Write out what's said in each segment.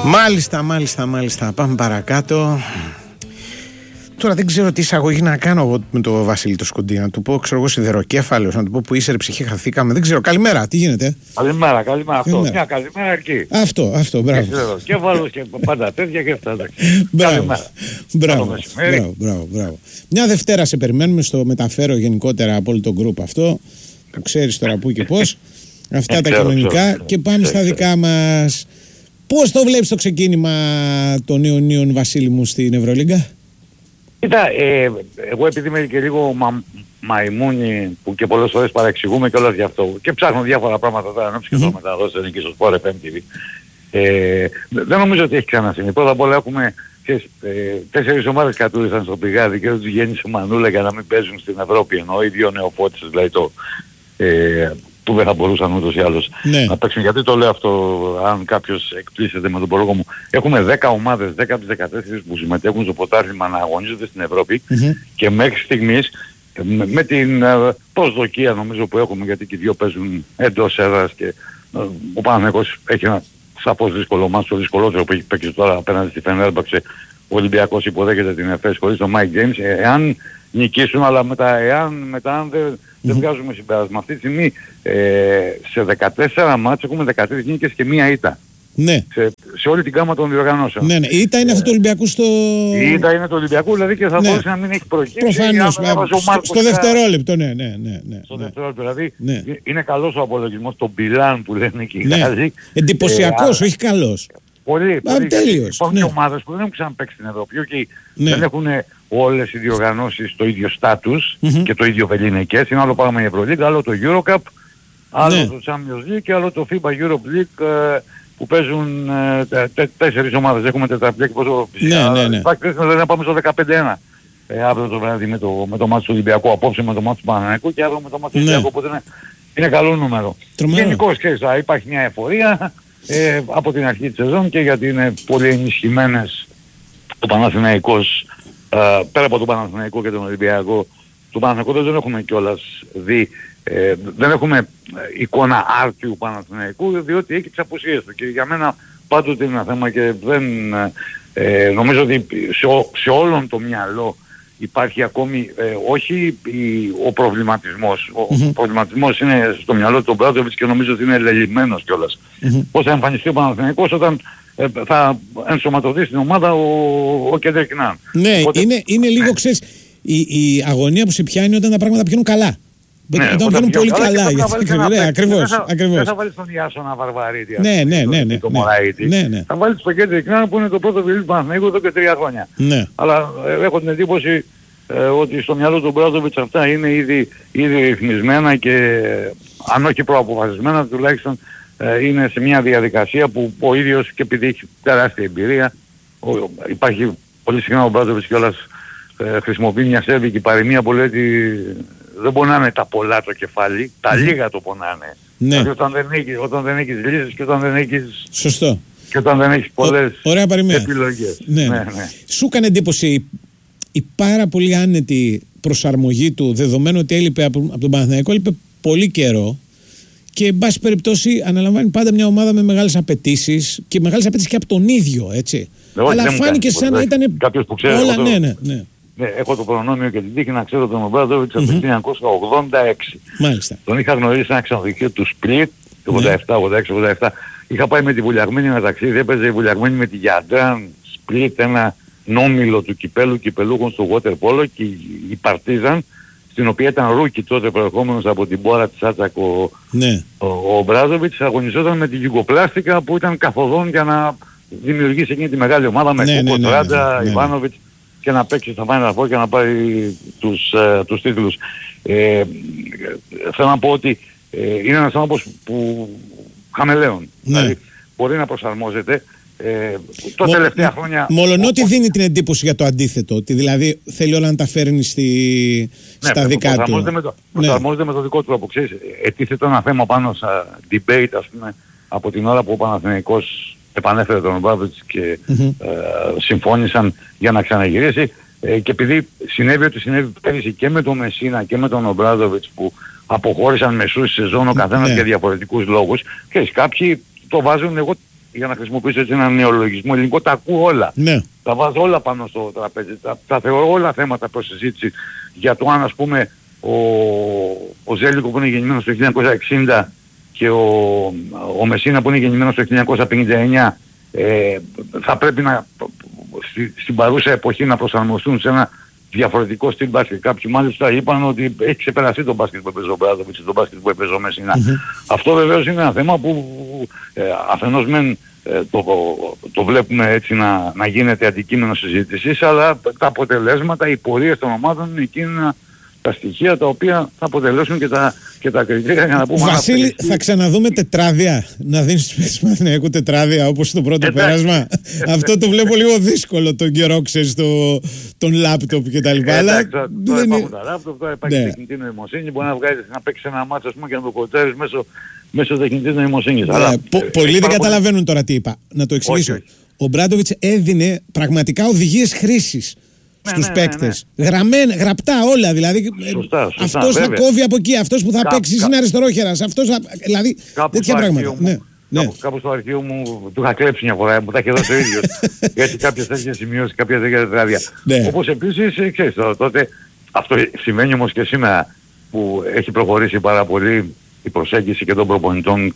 Μάλιστα. Πάμε παρακάτω. Τώρα δεν ξέρω τι εισαγωγή να κάνω εγώ με το Βασίλη το Σκοντή. Να του πω, ξέρω εγώ, σιδεροκέφαλος, να του πω που είσαι, ρε ψυχή, χαθήκαμε. Δεν ξέρω. Καλημέρα, τι γίνεται? Καλημέρα. Αυτό. Μια καλημέρα εκεί. Αυτό, μπράβο. Σιδεροκέφαλος και πάντα τέτοια και αυτά. Μπράβο. Μια Δευτέρα σε περιμένουμε, στο μεταφέρω γενικότερα από όλο τον γκρουπ αυτό. Που ξέρεις τώρα πού και πώς. Αυτά τα κανονικά. Και πάμε στα δικά μας. Πώς το βλέπεις το ξεκίνημα των Ιωνίων, Βασίλη μου, στην Ευρωλίγκα? Κοίτα, εγώ επειδή είμαι και λίγο μαϊμούνι που και πολλές φορές παρεξηγούμε και όλα γι' αυτό και ψάχνω διάφορα πράγματα τώρα να το μεταδώσω και στο Sport FM TV. Δεν νομίζω ότι έχει ξανασυμβεί. Πρώτα απ' όλα έχουμε 4 ομάδες κατούρισαν στο πηγάδι και δεν τους γέννησε μανούλα για να μην παίζουν στην Ευρώπη, ενώ οι δύο νεοφώτισες, δηλαδή που δεν θα μπορούσαν ούτως ή άλλως να παίξουν. Γιατί το λέω αυτό, αν κάποιος εκπλήσεται με τον πρόλογο μου? Έχουμε 10 ομάδες, 10 από τις 14 που συμμετέχουν στο πρωτάθλημα να αγωνίζονται στην Ευρώπη και μέχρι στιγμής με την προσδοκία νομίζω που έχουμε, γιατί και οι δύο παίζουν εντός έδρας και ο Παναθηναϊκός έχει ένα σαφώς δύσκολο μάτσο, το δυσκολότερο που έχει παίξει τώρα απέναντι στη Φενέρμπαξε. Ο Ολυμπιακός υποδέχεται την ΕΦΕΣ χωρίς τον Mike James. Εάν νικήσουν, αλλά μετά δεν βγάζουμε συμπέρασμα. Αυτή τη στιγμή σε 14 μάτς έχουμε 13 νίκες και μία ήττα. Ναι. Σε όλη την γάμα των διοργανώσεων. Ναι. Η ήττα είναι αυτό του Ολυμπιακού στο... Η ήττα είναι του Ολυμπιακού, δηλαδή και θα μπορούσε να μην έχει προκύψει. Προφανώς. Στο δευτερόλεπτο, ναι. Στο δευτερόλεπτο, δηλαδή είναι καλός ο απολογισμός, τον Μπιλάν που λένε και οι Γάλλοι. Εντυπωσιακός, όχι καλός. Πολύ. Τέλειος. Υπάρχουν και ομάδες που δεν έχουν ξαναπαίξει στην Ευρώπη και δεν έχουν όλες οι διοργανώσεις το ίδιο στάτους και το ίδιο βεληνικές. Είναι άλλο πράγμα η Ευρωλίγκα, άλλο το Eurocup, άλλο το Champions League και άλλο το FIBA Europe League που παίζουν 4 ομάδες. Έχουμε τετραπλέκι πόσο υπάρχει δηλαδή να πάμε στο 15-1. Αύριο το βράδυ με το μάτσο του Ολυμπιακού, απόψε με το μάτσο του Παναθηναϊκού και αύριο με το μάτσο του Ολυμπιακού, οπότε είναι καλό νούμερο. Γενικώς ξέρεις, υπάρχει μια εφορία από την αρχή της σεζόν και γιατί είναι πολύ ενισχυμένες ο Παναθηναϊκός, πέρα από τον Παναθηναϊκό και τον Ολυμπιακό. Του Παναθηναϊκού δεν έχουμε κιόλας δει, δεν έχουμε εικόνα άρτιου Παναθηναϊκού, διότι έχει τις απουσίες του και για μένα πάντοτε είναι ένα θέμα και δεν νομίζω ότι σε όλον το μυαλό υπάρχει ακόμη όχι ο προβληματισμός. Ο προβληματισμός είναι στο μυαλό του Μπράντοβιτς και νομίζω ότι είναι λελειμμένος κιόλας. Πώς θα εμφανιστεί ο Παναθηναϊκός όταν θα ενσωματωθεί στην ομάδα ο Κέντρικ Ναν. Ναι, οπότε, είναι λίγο, ξέρεις, η αγωνία που σε πιάνει όταν τα πράγματα πηγαίνουν καλά. Όταν βγαίνουν πολύ καλά. Ακριβώς. Δεν θα βάλεις τον Ιάσονα Βαρβαρίτη. Ναι. Το Μωραΐτη. Θα βάλεις τον Κέντρικ Ναν που είναι το πρώτο βιβλίο του Παναθηναϊκού εδώ και 3 χρόνια. Αλλά έχω την εντύπωση ότι στο μυαλό του Μπράντοβιτς αυτά είναι ήδη ρυθμισμένα και αν όχι προαποφασισμένα τουλάχιστον είναι σε μια διαδικασία που ο ίδιος και επειδή έχει τεράστια εμπειρία υπάρχει πολύ συχνά ο Μπράντοβιτς κιόλας χρησιμοποιεί μια σέρβικη παροιμία που λέει ότι δεν πονάνε τα πολλά το κεφάλι, τα λίγα το πονάνε. Δηλαδή όταν δεν έχεις λύσεις και όταν δεν έχεις... Σωστό. Και όταν δεν έχεις πολλές επιλογές. Ναι. Σου έκανε εντύπωση η πάρα πολύ άνετη προσαρμογή του, δεδομένου ότι έλειπε από τον Παναθηναϊκό, έλειπε πολύ καιρό και εν πάση περιπτώσει αναλαμβάνει πάντα μια ομάδα με μεγάλες απαιτήσεις και μεγάλες απαιτήσεις και από τον ίδιο, έτσι. Αλλά φάνηκε σαν να ήταν κάποιος που ξέρει όλα, ναι. Έχω το προνόμιο και την τύχη να ξέρω τον Μπράντοβιτς από το 1986. Μάλιστα. Τον είχα γνωρίσει σε ένα ξενοδοχείο του Split, το 86-87. Είχα πάει με τη Βουλιαγμένη με ταξίδι, έπαιζε η Βουλιαγμένη με τη Γιαντράν, Split, ένα νόμιλο του κυπελούχων στο water polo και η Παρτίζαν, στην οποία ήταν ρούκι τότε προερχόμενος από την πόρα της Άτσακ ο Μπράντοβιτς, αγωνιζόταν με την Γιουγκοπλάστικα που ήταν καθοδόν για να δημιουργήσει εκείνη τη μεγάλη ομάδα με Κούκο, Τράντα, Ιβάνοβιτς και να παίξει στα Final Four και να πάρει τους τίτλους. Θέλω να πω ότι είναι ένας άνθρωπος που χαμελέον. Δηλαδή μπορεί να προσαρμόζεται. Τελευταία χρόνια... Μολονότι δίνει την εντύπωση για το αντίθετο, ότι δηλαδή θέλει όλα να τα φέρνει στα δικά του. Προσαρμόζεται με το δικό του τρόπο. Ξέρεις, ετίθεται ένα θέμα πάνω στα debate, ας πούμε, από την ώρα που ο Παναθηναϊκός επανέφερε τον Μπράντοβιτς και συμφώνησαν για να ξαναγυρίσει και επειδή συνέβη ότι συνέβη πέρυσι και με τον Μεσίνα και με τον Μπράντοβιτς που αποχώρησαν μεσούς σεζόν ο καθένας για διαφορετικούς λόγους και κάποιοι το βάζουν, εγώ για να χρησιμοποιήσω έτσι ένα νεολογισμό ελληνικό, τα ακούω όλα. Ναι. Τα βάζω όλα πάνω στο τραπέζι. Τα θεωρώ όλα θέματα προς συζήτηση για το αν, ας πούμε, ο Ζέλικο που είναι γεννημένος το 1960 και ο Μεσίνα που είναι γεννημένος το 1959 θα πρέπει στην παρούσα εποχή να προσαρμοστούν σε ένα διαφορετικό στυλ μπάσκετ. Κάποιοι μάλιστα είπαν ότι έχει ξεπεραστεί το μπάσκετ που έπαιζε ο Μπράντοβιτς, το μπάσκετ που έπαιζε ο Μεσίνα. Αυτό βεβαίως είναι ένα θέμα που αφενός μεν το βλέπουμε έτσι να γίνεται αντικείμενο συζήτησης, αλλά τα αποτελέσματα, οι πορείες των ομάδων είναι εκείνα τα στοιχεία τα οποία θα αποτελέσουν και τα κριτήρια για να πούμε... Βασίλη, θα ξαναδούμε τετράδια, να δίνεις τους παίκτες Παναθηναϊκού τετράδια όπως στο πρώτο πέρασμα. Αυτό το βλέπω λίγο δύσκολο τον καιρό, ξέρεις, τον λάπτοπ και τα λοιπά. Εντάξει, τώρα υπάρχουν τα λάπτοπ, τώρα υπάρχει τεχνητή νοημοσύνη, μπορεί να βγάλεις να παίξεις ένα μάτσο, ας πούμε, και να το κοτσάρεις μέσω τεχνητής νοημοσύνης. Πολλοί δεν καταλαβαίνουν τώρα τι είπα. Να το εξηγήσω. Ο Μπράντοβιτς έδινε πραγματικά οδηγίες χρήσης στους παίκτες. Γραπτά όλα, δηλαδή. Σωστά, αυτός θα κόβει από εκεί, αυτός που θα παίξει είναι αριστερόχερας, αυτός θα... Δηλαδή, τέτοια πράγματα. Κάπου στο αρχείο μου του είχα κλέψει μια φορά, μου τα είχε δώσει ο ίδιος. Γιατί κάποιες τέτοιες σημειώσεις, κάποια τέτοια τετράδια. Όπως επίσης, ξέρεις, τότε αυτό σημαίνει όμως και σήμερα που έχει προχωρήσει πάρα πολύ η προσέγγιση και των προπονητών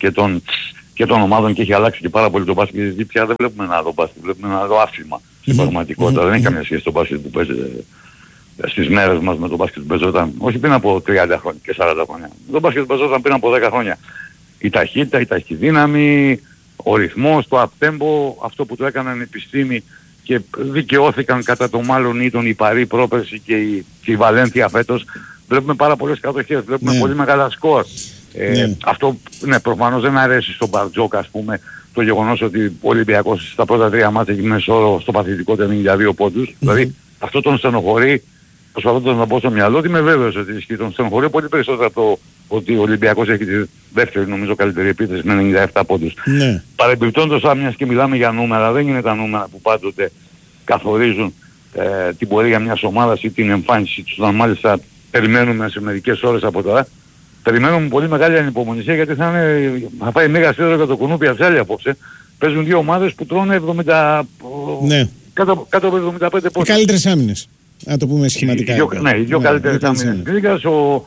και των ομάδων και έχει αλλάξει και πάρα πολύ το μπάσκετ, γιατί πια δεν βλέπουμε ένα άλλο μπάσκετ, βλέπουμε ένα άλλο άθλημα. Στην πραγματικότητα δεν έχει καμία σχέση το μπάσκετ που παίζεται στις μέρες μας με το μπάσκετ που παίζονταν, όχι πριν από 30 χρόνια και 40 χρόνια. Το μπάσκετ που παίζονταν πριν από 10 χρόνια. Η ταχύτητα, η ταχυδύναμη, ο ρυθμός, το up-tempo, αυτό που το έκαναν επιστήμη και δικαιώθηκαν κατά το μάλλον ήταν η Παρί πρόπερση και η Βαλένθια φέτος. Βλέπουμε πάρα πολλές κατοχές, βλέπουμε πολύ μεγάλα σκορ. Αυτό προφανώς δεν αρέσει στον Μπαρτζόκα, ας πούμε, το γεγονός ότι ο Ολυμπιακός στα πρώτα 3 μάτια έχει μέσο όρο στο παθητικό 92 πόντους. Δηλαδή αυτό τον στενοχωρεί, προσπαθώντας να πω στο μυαλό ότι είμαι βέβαιος ότι ισχύει, τον στενοχωρεί πολύ περισσότερο από το ότι ο Ολυμπιακός έχει τη δεύτερη νομίζω καλύτερη επίθεση με 97 πόντους. Παρεμπιπτόντως, μιας και μιλάμε για νούμερα, δεν είναι τα νούμερα που πάντοτε καθορίζουν την πορεία μιας ομάδας ή την εμφάνιση τους, όταν μάλιστα περιμένουμε σε μερικές ώρες από τώρα. Περιμένουμε πολύ μεγάλη ανυπομονησία γιατί θα πάει μέγα σίδερο για το κουνούπι αψάλια απόψε. Παίζουν δύο ομάδες που τρώνε 70, κάτω από 75 πόντους. Οι καλύτερες άμυνες, να το πούμε σχηματικά. Οι δύο καλύτερες άμυνες της Λίγκας.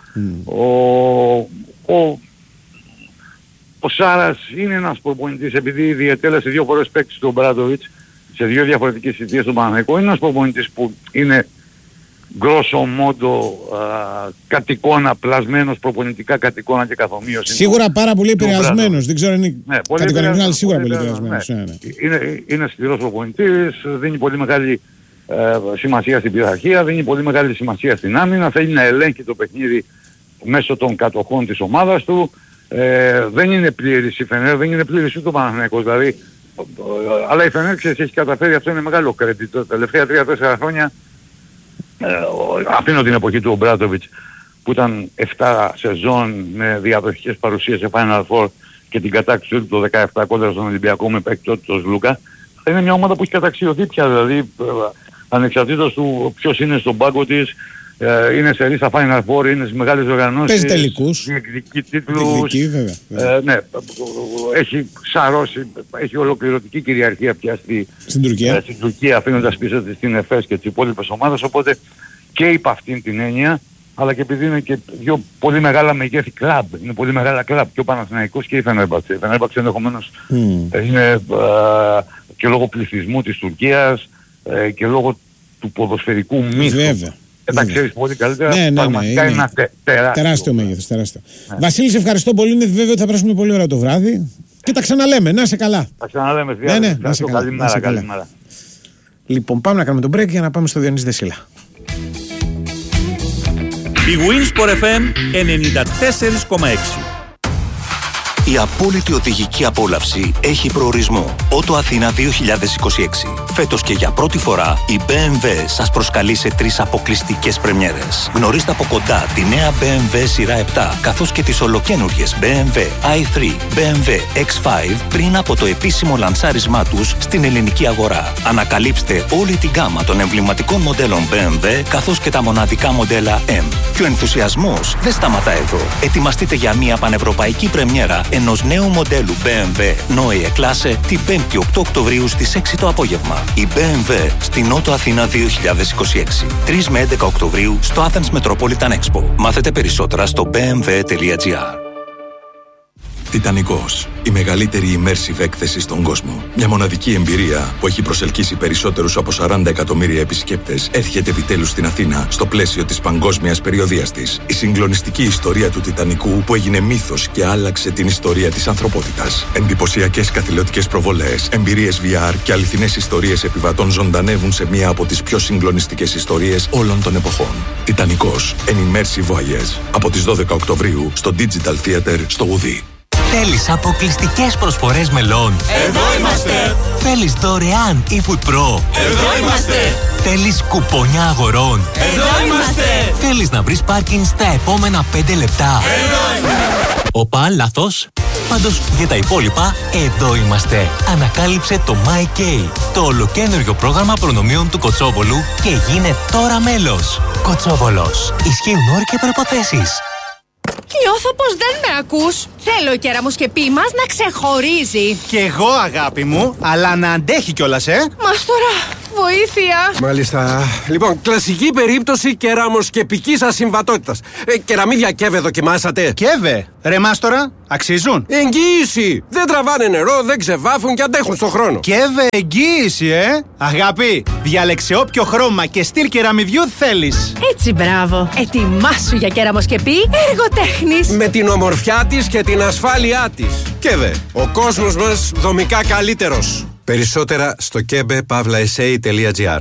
Ο Σάρας είναι ένας προπονητής, επειδή διετέλεσε 2 φορές παίκτης στον Μπράντοβιτς σε 2 διαφορετικές θητείες στον Παναθηναϊκό. Είναι ένας προπονητής που είναι γκρόσο μόντο κατ' εικόνα, πλασμένος προπονητικά κατ' εικόνα και καθομοίωση. Σίγουρα πάρα πολύ επηρεασμένος. Δεν ξέρω αν είναι κατηγορηματικά, αλλά σίγουρα πολύ επηρεασμένος. Είναι σκληρός προπονητής, δίνει πολύ μεγάλη σημασία στην πειθαρχία, δίνει πολύ μεγάλη σημασία στην άμυνα, θέλει να ελέγχει το παιχνίδι μέσω των κατοχών της ομάδας του. Δεν είναι πλήρης η Φενέρ, δεν είναι πλήρης ούτε ο Παναθηναϊκός, δηλαδή, αλλά η Φενέρ, ξέρεις, έχει καταφέρει, αυτό είναι μεγάλο credit. Τα τελευταία 3-4 χρόνια, αφήνω την εποχή του Ομπράτοβιτς που ήταν 7 σεζόν με διαδοχικές παρουσίες σε Final Four και την κατάκτηση του το 17 κόντρα στον Ολυμπιακό με παίκτη τότε τον Λούκα, είναι μια ομάδα που έχει καταξιωθεί πια, δηλαδή ανεξαρτήτως του ποιος είναι στον πάγκο της, είναι σε λίστα Final Four, είναι στις μεγάλες οργανώσεις, παίζει τελικούς, διεκδικεί τίτλους, ναι, έχει σαρώσει, έχει ολοκληρωτική κυριαρχία πια στην Τουρκία, αφήνοντας πίσω της την ΕΦΕΣ και τις υπόλοιπες ομάδες, οπότε και υπ' αυτήν την έννοια, αλλά και επειδή είναι και δύο πολύ μεγάλα μεγέθη κλαμπ, είναι πολύ μεγάλα κλαμπ και ο Παναθηναϊκός και η Φενέρμπαξε. Η Φενέρμπαξε ενδεχομένως είναι και λόγω πληθυσμού της Τουρκίας και λόγω του ποδοσφαιρικού μύθου. Τα ξέρεις πολύ καλύτερα, πραγματικά είναι ένα τεράστιο μέγεθος. Βασίλη, σε ευχαριστώ πολύ, είναι βέβαιο ότι θα περάσουμε πολύ ώρα το βράδυ και τα ξαναλέμε, να είσαι καλά. Τα ξαναλέμε, καλημέρα. Λοιπόν, πάμε να κάνουμε τον break για να πάμε στο Διονύση Δεσίλα. Η Winsport FM 94,6. Η απόλυτη οδηγική απόλαυση έχει προορισμό. Ότο Αθήνα 2026. Φέτος και για πρώτη φορά η BMW σας προσκαλεί σε 3 αποκλειστικές πρεμιέρες. Γνωρίστε από κοντά τη νέα BMW σειρά 7, καθώς και τις ολοκαίνουργιες BMW i3, BMW X5 πριν από το επίσημο λανσάρισμά τους στην ελληνική αγορά. Ανακαλύψτε όλη την γκάμα των εμβληματικών μοντέλων BMW, καθώς και τα μοναδικά μοντέλα M. Και ο ενθουσιασμός δεν σταματά εδώ. Ετοιμαστείτε για μια πανευρωπαϊκή πρεμιέρα ενός νέου μοντέλου BMW Neue Klasse την 5η 8 Οκτωβρίου στις 6 το απόγευμα. Η BMW στη Νότο Αθήνα 2026. 3 με 11 Οκτωβρίου στο Athens Metropolitan Expo. Μάθετε περισσότερα στο bmw.gr. Τιτανικός. Η μεγαλύτερη immersive έκθεση στον κόσμο. Μια μοναδική εμπειρία που έχει προσελκύσει περισσότερους από 40 εκατομμύρια επισκέπτες έρχεται επιτέλους στην Αθήνα στο πλαίσιο της παγκόσμιας περιοδείας της. Η συγκλονιστική ιστορία του Τιτανικού που έγινε μύθος και άλλαξε την ιστορία της ανθρωπότητας. Εντυπωσιακές καθηλωτικές προβολές, εμπειρίες VR και αληθινές ιστορίες επιβατών ζωντανεύουν σε μία από τις πιο συγκλονιστικές ιστορίες όλων των εποχών. Τιτανικός. An immersive voyage. Από τις 12 Οκτωβρίου στο Digital Theater στο Ουδί. Θέλεις αποκλειστικές προσφορές μελών? Εδώ είμαστε! Θέλεις δωρεάν eFood Pro? Εδώ είμαστε! Θέλεις κουπόνια αγορών? Εδώ είμαστε! Θέλεις να βρεις πάρκινγκ στα επόμενα 5 λεπτά? Εδώ είμαστε! Οπα, λάθος. Πάντως για τα υπόλοιπα, εδώ είμαστε. Ανακάλυψε το MyK, το ολοκένουργιο πρόγραμμα προνομίων του Κοτσόβολου και γίνε τώρα μέλος. Κοτσόβολος. Ισχύουν όροι και προϋποθέσεις. Νιώθω πως δεν με ακούς. Θέλω ο κεραμοσκεπή μας να ξεχωρίζει. Κι εγώ, αγάπη μου, αλλά να αντέχει κιόλας, Μας τώρα, βοήθεια. Μάλιστα. Λοιπόν, κλασική περίπτωση κεραμοσκεπικής ασυμβατότητας. Κεραμίδια Κέβε δοκιμάσατε? Κέβε, ρε μάστορα, αξίζουν? Εγγύηση. Δεν τραβάνε νερό, δεν ξεβάφουν και αντέχουν στον χρόνο. Κέβε, εγγύηση, Αγάπη, διάλεξε όποιο χρώμα και στυλ κεραμιδιού θέλεις. Έτσι, μπράβο. Ετοιμάσου για κεραμοσκεπή εργοτέχνης. Με την ομορφιά της και την ασφάλειά της. Κέβε, ο κόσμος μας δομικά καλύτερος. Περισσότερα στο kebe.sa.gr.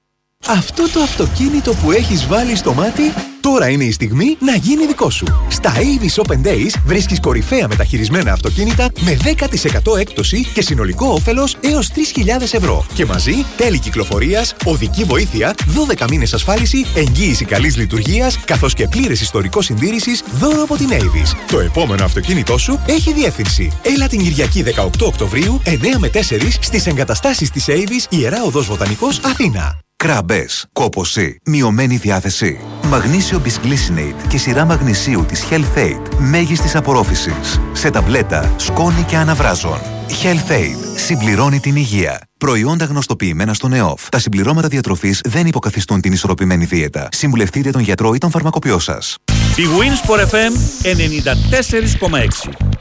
Αυτό το αυτοκίνητο που έχεις βάλει στο μάτι, τώρα είναι η στιγμή να γίνει δικό σου. Στα Avis Open Days βρίσκεις κορυφαία μεταχειρισμένα αυτοκίνητα με 10% έκπτωση και συνολικό όφελος έως 3.000 ευρώ. Και μαζί τέλη κυκλοφορίας, οδική βοήθεια, 12 μήνες ασφάλιση, εγγύηση καλής λειτουργίας, καθώς και πλήρες ιστορικό συντήρησης δώρο από την Avis. Το επόμενο αυτοκίνητό σου έχει διεύθυνση. Έλα την Κυριακή 18 Οκτωβρίου, 9 με 4 στις εγκαταστάσεις της Avis, Ιερά Οδός Βοτανικός, Αθήνα. Κραμπές, κόπωση, μειωμένη διάθεση. Μαγνήσιο Bisglycinate και σειρά μαγνησίου της Health Aid μέγιστης απορρόφησης. Σε ταμπλέτα, σκόνη και αναβράζων. Health Aid συμπληρώνει την υγεία. Προϊόντα γνωστοποιημένα στον ΕΟΦ. Τα συμπληρώματα διατροφής δεν υποκαθιστούν την ισορροπημένη δίαιτα. Συμβουλευτείτε τον γιατρό ή τον φαρμακοποιό σας. Η Winsport FM 94,6.